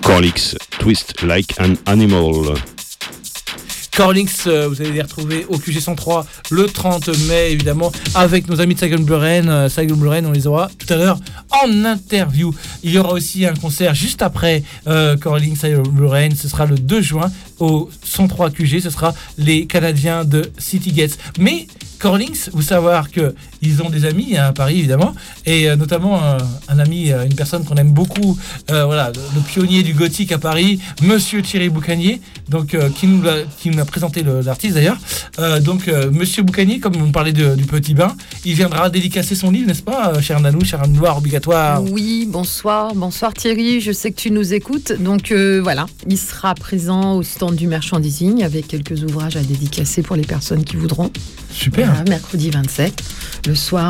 Corlix, Twist Like an Animal. Corlix, vous allez les retrouver au QG 103 le 30 mai, évidemment, avec nos amis de Saigon Blue Rain. Saigon Blue Rain, on les aura tout à l'heure en interview. Il y aura aussi un concert juste après Corlix, Saigon Blue Rain. Ce sera le 2 juin au 103 QG. Ce sera les Canadiens de City Gates. Mais Corlix, vous savoir qu'ils ont des amis à Paris, évidemment, et notamment un ami, une personne qu'on aime beaucoup, voilà, le pionnier du gothique à Paris, Monsieur Thierry Boucanier, donc qui nous a présenté l'artiste d'ailleurs. Monsieur Boucanier, comme on parlait du Petit Bain, il viendra dédicacer son livre, n'est-ce pas, cher Nanou, cher Anne Noire obligatoire. Oui, bonsoir Thierry, je sais que tu nous écoutes, donc voilà, il sera présent au stand du merchandising avec quelques ouvrages à dédicacer pour les personnes qui voudront. Super. Voilà, mercredi 27, le soir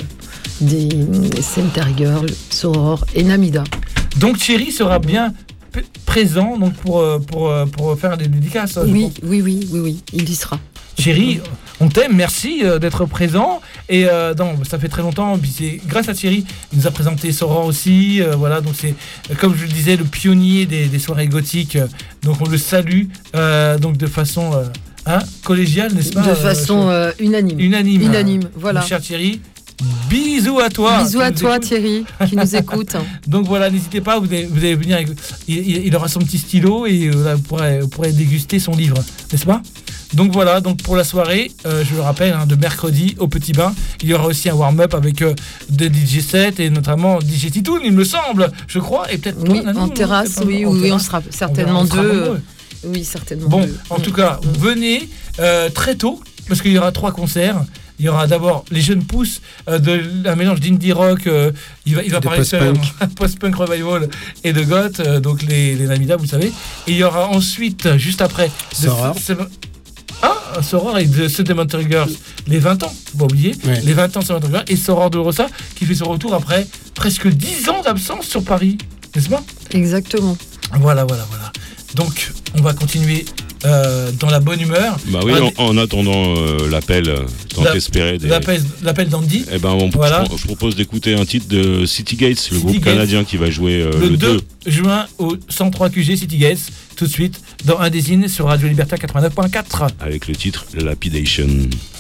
des Cemetery Girls, Soror et Namida. Donc Thierry sera bien présent donc pour faire des dédicaces. Oui, il y sera. Thierry, on t'aime, merci d'être présent. Et ça fait très longtemps. Puis c'est grâce à Thierry, il nous a présenté Soror aussi. Voilà, donc c'est comme je le disais, le pionnier des soirées gothiques. Donc on le salue donc de façon collégiale, n'est-ce pas? De façon unanime. Unanime, voilà. Mon cher Thierry. Bisous à toi. Bisous à toi Thierry, qui nous écoute. Donc voilà, n'hésitez pas, vous allez venir avec, il aura son petit stylo et vous pourrez déguster son livre, n'est-ce pas? Donc voilà, donc pour la soirée, je le rappelle, de mercredi au Petit Bain, il y aura aussi un warm-up avec des DJ sets et notamment DJ Titoun, il me semble, je crois, et peut-être oui, en terrasse, oui, on sera certainement deux. Oui, certainement. Bon, en tout cas, venez très tôt, parce qu'il y aura 3 concerts. Il y aura d'abord les jeunes pousses un mélange d'indie rock, il va parler de post-punk revival et de goth, donc les Namida, vous savez. Et il y aura ensuite, juste après, Soror et de Cemetery Girls, les 20 ans, faut pas oublier, ouais. Les 20 ans de Cemetery Girls, et Soror de Rossa qui fait son retour après presque 10 ans d'absence sur Paris, n'est-ce pas? Exactement. Voilà. Donc, on va continuer dans la bonne humeur. Bah oui, en attendant l'appel tant espéré. L'appel d'Andy. Eh ben, je propose d'écouter un titre de City Gates, le groupe canadien qui va jouer le 2 juin au 103 QG City Gates, tout de suite dans Indésine sur Radio Libertaire 89.4. Avec le titre Lapidation.